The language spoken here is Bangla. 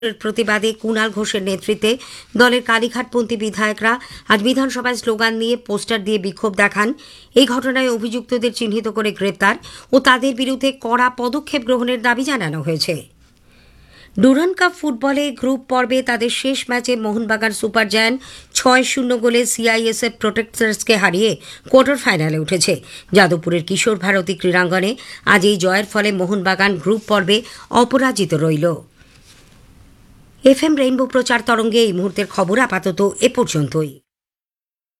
প্রতিবাদে কুণাল ঘোষের নেতৃত্বে দলের কালীঘাটপন্থী বিধায়করা আজ বিধানসভায় স্লোগান নিয়ে পোস্টার দিয়ে বিক্ষোভ দেখান। এই ঘটনায় অভিযুক্তদের চিহ্নিত করে গ্রেপ্তার ও তাদের বিরুদ্ধে কড়া পদক্ষেপ গ্রহণের দাবি জানানো হয়েছে। ডুরান্ড কাপ ফুটবলে গ্রুপ পর্বে তাদের শেষ ম্যাচে মোহনবাগান সুপার জায়ান্ট ৬-০ গোলে সিআইএসএফ প্রোটেক্টরসকে হারিয়ে কোয়ার্টার ফাইনালে উঠেছে। যাদবপুরের কিশোর ভারতী ক্রীড়াঙ্গনে আজ এই জয়ের ফলে মোহনবাগান গ্রুপ পর্বে অপরাজিত রইল। এফএম রেইনবো প্রচার তরঙ্গে এই মুহূর্তের খবর আপাতত এ পর্যন্তই।